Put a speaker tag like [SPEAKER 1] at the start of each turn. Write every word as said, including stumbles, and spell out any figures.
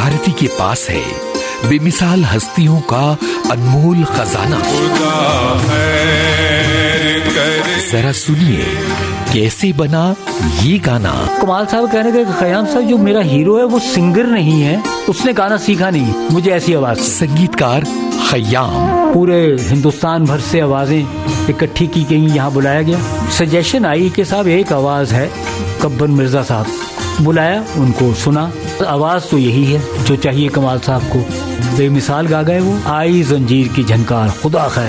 [SPEAKER 1] भारती के पास है बेमिसाल हस्तियों का अनमोल खजाना। जरा सुनिए कैसे बना ये गाना।
[SPEAKER 2] कमाल साहब कहने के खयाम साहब जो मेरा हीरो है वो सिंगर नहीं है, उसने गाना सीखा नहीं, मुझे ऐसी आवाज।
[SPEAKER 1] संगीतकार खयाम।
[SPEAKER 2] पूरे हिंदुस्तान भर से आवाजें इकट्ठी की गई, यहाँ बुलाया गया। सजेशन आई कि साहब एक आवाज है कब्बर मिर्जा साहब, बुलाया, उनको सुना, आवाज तो यही है जो चाहिए कमाल साहब को। बेमिसाल गा गए वो। आई जंजीर की झनकार, खुदा खैर।